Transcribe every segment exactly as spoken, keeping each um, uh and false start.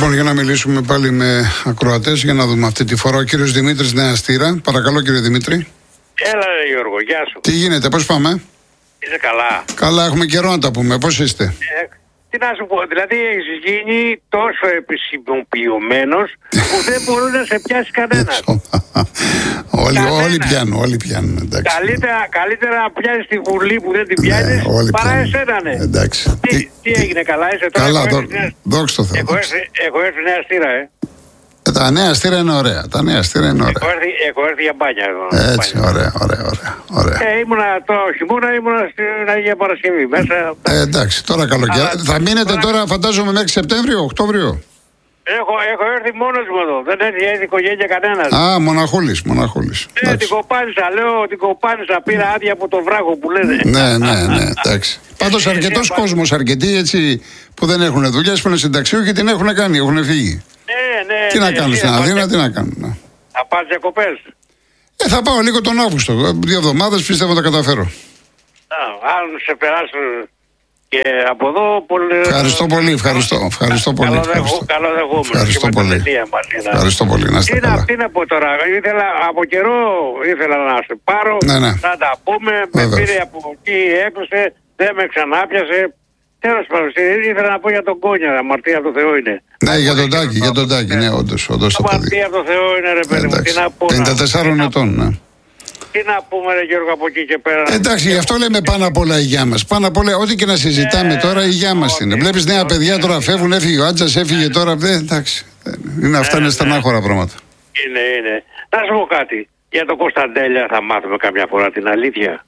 Λοιπόν, για να μιλήσουμε πάλι με ακροατές, για να δούμε αυτή τη φορά. Ο κύριος Δημήτρης Νέα Στήρα. Παρακαλώ, κύριε Δημήτρη. Έλα, ρε Γιώργο, γεια σου. Τι γίνεται, πώς πάμε? Είσαι καλά? Καλά, έχουμε καιρό να τα πούμε. Πώς είστε? Ε, τι να σου πω, δηλαδή έχεις γίνει τόσο επισημοποιημένος που δεν μπορεί να σε πιάσει κανένας. όλοι, Κανένα. όλοι πιάνουν, όλοι πιάνουν. Εντάξει. Καλύτερα, καλύτερα να πιάνεις τη βουλή που δεν την πιάνεις, Ναι, παρά εσένα, ναι. Εντάξει. Τι, Τι, τι έγινε, καλά είσαι τώρα? Καλά, έχω δο, έρθει νέα- δόξα τω Θεώ. έχω έρθει, έχω έρθει Νέα Στήρα, ε. Ε, Τα νέα στήρα είναι ωραία. Τα νέα στήρα είναι Έχω ωραία. έρθει, έχω έρθει για μπάνια εδώ. Έτσι, μπάνια. ωραία, ωραία, ωραία. ωραία. Ε, ήμουνα το χειμώνα, ήμουνα στην Αγία Παρασκευή. Μέσα. Ε, εντάξει, τώρα καλοκαίρι. Αλλά- Θα μείνετε τώρα- τώρα, φαντάζομαι, μέχρι Σεπτέμβριο, Οκτώβριο. Έχω, έχω έρθει μόνος μου εδώ. Δεν έχει έρθει οικογένεια κανένας. Α, μοναχούλης, μοναχούλης. Ε, την Εντάξει. κοπάνισα, λέω, την κοπάνισα. Πήρα άδεια από το βράχο που λένε. Ναι, ναι, ναι, εντάξει. Πάντως αρκετός Ε, κόσμος, αρκετοί έτσι που δεν έχουν δουλειές, που είναι συνταξιούχοι, την έχουν κάνει, έχουν φύγει. Ναι, ναι. Τι ναι, να κάνουν εσύ στην θα Αθήνα, πας- τι να κάνουν. ναι. Θα πας διακοπές. Ε, θα πάω λίγο τον Αύγουστο. Δύο εβδομάδες πιστεύω τα καταφέρω. Α, αν σε περάσουν και από εδώ πολύ... Ευχαριστώ πολύ, ευχαριστώ. Ευχαριστώ πολύ. ευχαριστώ. Καλοδεχούμενο. Ευχαριστώ πολύ. Ευχαριστώ πολύ, να είστε Τι να, καλά. τι να πω τώρα, ήθελα, από καιρό ήθελα να σε πάρω, Ναι, ναι. να τα πούμε, με Βέβαιως. πήρε από εκεί, έκλεισε, δεν με ξανάπιασε. Τέλος πάντων, ήθελα να πω για τον Κόνια, αμαρτία από το Θεό είναι. Ναι, για τον Τάκη, για τον Τάκη, ναι, όντως, όντως το παιδί. Αμαρτία από το Θεό είναι, ρε παιδί μου, τι Εντάξει, να πω. πενήντα τεσσάρων τι να- ετών, ναι. Τι να πούμε, ρε Γιώργο, από εκεί και πέρα. Εντάξει, γι' αυτό λέμε πάνω απ' όλα η υγεία μας. Πάνω απ' όλα, ό,τι και να συζητάμε τώρα, η υγεία μας είναι. Βλέπεις νέα παιδιά τώρα φεύγουν, έφυγε ο Άντζας, έφυγε τώρα. Ε, εντάξει. Είναι, αυτά είναι στενάχωρα πράγματα. Είναι, είναι. Να σου πω κάτι. Για τον Κωνσταντέλια θα μάθουμε καμιά φορά την αλήθεια.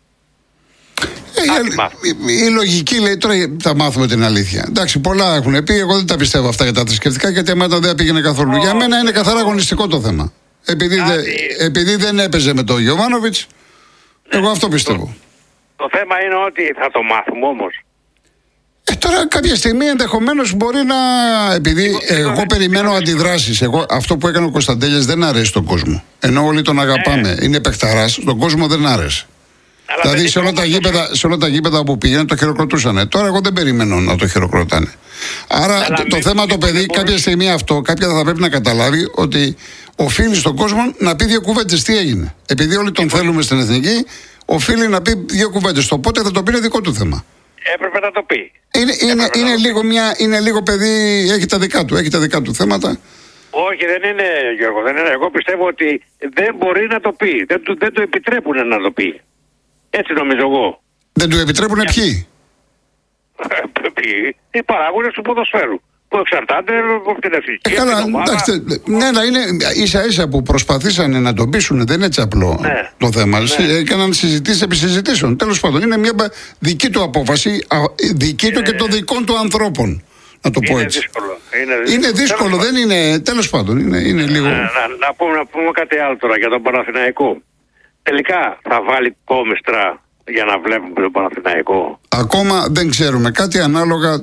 Ε, Κάτι η- μάθουμε. η, η λογική λέει τώρα θα μάθουμε την αλήθεια. Εντάξει, πολλά έχουν πει. Εγώ δεν τα πιστεύω αυτά για τα θρησκευτικά, γιατί εμένα δεν πήγαινε καθόλου. Για μένα είναι καθαρά αγωνιστικό το θέμα. Επειδή, δε, Κάτι. επειδή δεν έπαιζε με τον Γιωβάνοβιτς, εγώ αυτό πιστεύω. Το θέμα είναι ότι θα το μάθουμε όμως. Ε, τώρα κάποια στιγμή ενδεχομένως μπορεί να. Επειδή εγώ περιμένω αντιδράσεις. Εγώ αυτό που έκανε ο Κωνσταντέλιας δεν αρέσει στον κόσμο. Ενώ όλοι τον αγαπάμε. Είναι παιχταράς, στον κόσμο δεν άρεσε. Αλλά Δηλαδή δεν σε όλα, είναι τα όμως γήπεδα, σε όλα τα γήπεδα που πήγαινε το χειροκροτούσανε. Τώρα εγώ δεν περιμένω να το χειροκροτάνε. Άρα Αλλά το, το μην- θέμα το μην παιδί μπορείς- κάποια στιγμή αυτό, κάποια θα πρέπει να καταλάβει ότι οφείλει στον κόσμο να πει δύο κουβέντες τι έγινε. Επειδή όλοι τον θέλουμε στην εθνική, οφείλει να πει δύο κουβέντες. Το πότε θα το πει είναι δικό του θέμα. Έπρεπε να το πει. Είναι, είναι, Έπρεπε είναι, να το λίγο μια, είναι λίγο παιδί, έχει τα δικά του, έχει τα δικά του θέματα. Όχι, δεν είναι, Γιώργο, δεν είναι. Εγώ πιστεύω ότι δεν μπορεί να το πει. Δεν του, δεν του επιτρέπουν να το πει. Έτσι νομίζω εγώ. Δεν του επιτρέπουν ποιοι. Ποιοι? Οι παράγοντες του ποδοσφαίρου. Που εξαρτάται από την εθνική. Ε, καλά, την ομάδα. εντάξει, ναι, αλλά είναι ίσα ίσα που προσπαθήσανε να τον πείσουν, δεν είναι έτσι απλό Ναι. το θέμα. Ναι. Συ- Έκαναν συζητήσεις επί συζητήσεων. Τέλος πάντων, είναι μια μπα- δική του απόφαση, α, δική του και των δικών του ανθρώπων. Να το πω Είναι έτσι. δύσκολο. Είναι δύσκολο, Τέλος δεν είναι. Τέλος πάντων, είναι, είναι λίγο. Να, να, να, πούμε, να πούμε κάτι άλλο τώρα για τον Παναθηναϊκό. Τελικά θα βάλει κόμιστρα για να βλέπουμε τον Παναθηναϊκό. Ακόμα δεν ξέρουμε κάτι ανάλογα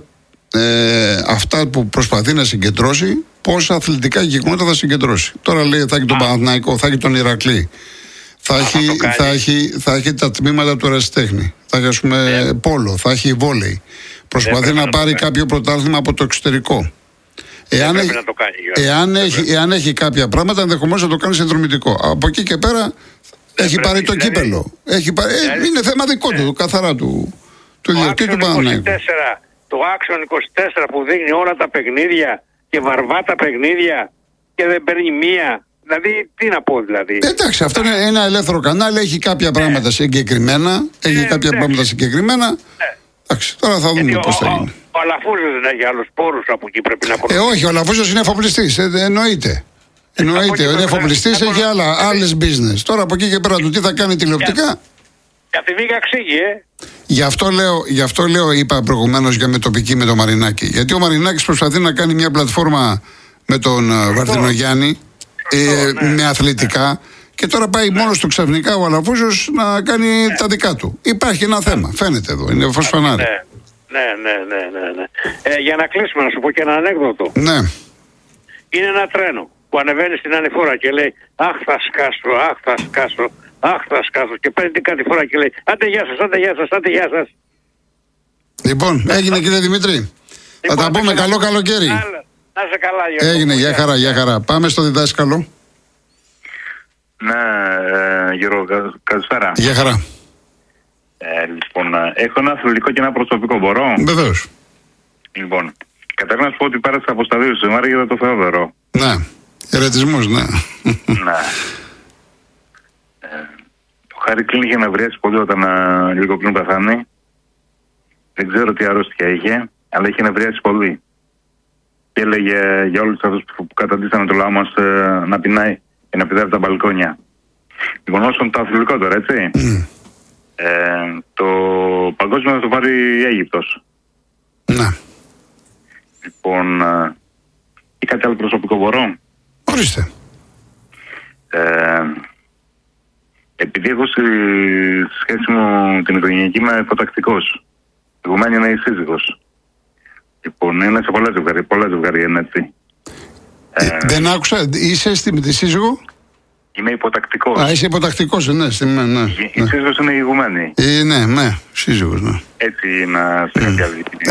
ε, αυτά που προσπαθεί να συγκεντρώσει, πόσα αθλητικά γεγονότα θα συγκεντρώσει. Τώρα λέει θα έχει τον Παναθηναϊκό, θα έχει τον Ηρακλή. Θα Α, έχει, θα το κάνει. θα, έχει, θα έχει τα τμήματα του ερασιτέχνη. Θα έχει, ας πούμε, Ναι. πόλο, θα έχει βόλεϊ. Προσπαθεί πρέπει να να το πάρει κάνει. κάποιο πρωτάθλημα από το εξωτερικό. Εάν πρέπει έχει, να το κάνει, Γιώργο. εάν, Δεν έχει, πρέπει. εάν έχει κάποια πράγματα, ενδεχομένως να το κάνει συνδρομητικό. Από εκεί και πέρα έχει πρέπει, πάρει το δηλαδή- κύπελο. Έχει πάρει, ε, δηλαδή- είναι θέμα δικό του, καθαρά του, του Το ιδιοκτήτου του Άξιον Παναθηναϊκού. είκοσι τέσσερα, το Άξιον είκοσι τέσσερα που δείχνει όλα τα παιχνίδια και βαρβά τα παιχνίδια και δεν παίρνει μία. Δηλαδή, τι να πω δηλαδή. Ε, Εντάξει, αυτό είναι ένα ελεύθερο κανάλι, έχει κάποια πράγματα συγκεκριμένα. Έχει Ναι, κάποια ναι. πράγματα συγκεκριμένα. Ναι. Εντάξει, τώρα θα Γιατί δούμε ο, πώς θα ο, γίνει. ο Αλαφούζος δεν έχει άλλους πόρους από εκεί, πρέπει να Ε, πω. όχι, ο Λαφούζος είναι εφοπλιστής, ε, εννοείται. Εννοείται, εκεί είναι πρέπει να- εφοπλιστής, να- έχει άλλα, να- άλλες business. Τώρα από εκεί και πέρα του τι θα κάνει τηλεοπτικά. Για τη Βίγα ξύγει, ε. Γι' αυτό λέω, γι' αυτό λέω είπα προηγουμένως για με τοπική με τον Μαρινάκη. Γιατί ο Μαρινάκης προσπαθεί να κάνει μια πλατφόρμα με τον ε, Βαρδινογιάννη ε, ναι. με αθλητικά. Και τώρα πάει μόνος του ξαφνικά ο Αλαφούζος να κάνει τα δικά του. Υπάρχει ένα θέμα, φαίνεται εδώ, είναι φως φανάρι. Ναι, ναι, ναι, ναι, ναι, ναι. Ε, για να κλείσουμε, να σου πω και ένα ανέκδοτο. Ναι. Είναι ένα τρένο που ανεβαίνει στην ανηφόρα και λέει «Αχ, θα σκάσω, αχ, θα σκάσω, αχ, θα σκάσω». Και παίρνει την κατηφόρα και λέει «Άντε γεια σας, άντε γεια σας, άντε γεια σας». Λοιπόν, έγινε κύριε Δημήτρη. Θα Λοιπόν, τα πούμε, τα καλό ξαναπούμε. καλοκαίρι. Άλλα. Να είσαι καλά, Γιώργο. Έγινε, για χαρά, για χαρά. Πάμε στο διδάσκαλο. Ναι, ε, Γιώργο, κα- καλησπέρα. Για χαρά. Ε, λοιπόν, ε, έχω ένα αθλητικό και ένα προσωπικό, μπορώ. Βεβαίως. Λοιπόν, καταρχήν να σου πω ότι πέρασε από στα δύο σήμερα για το Θεόδωρο. Ναι. Χαιρετισμούς, ναι. Ναι. Ε, ο Χάρη Κλίν είχε νευριάσει πολύ όταν ε, λίγο πριν πεθάνει. Δεν ξέρω τι αρρώστια είχε, αλλά είχε νευριάσει πολύ. Και έλεγε για όλους αυτούς που, που καταντήσανε το λαό μας ε, να πεινάει και να πηδάει από τα μπαλκόνια. Λοιπόν, όσον το αθλητικό τώρα, έτσι. Mm. Ε, το παγκόσμιο θα το πάρει η Αίγυπτος. Ναι. Λοιπόν, ε, ή κάτι άλλο προσωπικό μπορώ. Ορίστε. Ε, επειδή έχω στη σχέση μου την οικογενειακή είμαι υποτακτικός. Ηγουμένη είναι η σύζυγος. Λοιπόν, είναι σε πολλά ζευγάρια, πολλά ζευγάρια είναι έτσι. Ε, Ε, δεν άκουσα, είσαι στη, με τη σύζυγο. Είμαι υποτακτικός. Α, είσαι υποτακτικός, ναι, στη, ναι, ναι, Η, η ναι. σύζυγος είναι ηγουμένη. Ε, ναι, ναι, σύζυγος, ναι. Έτσι να σε κάτι άλλο.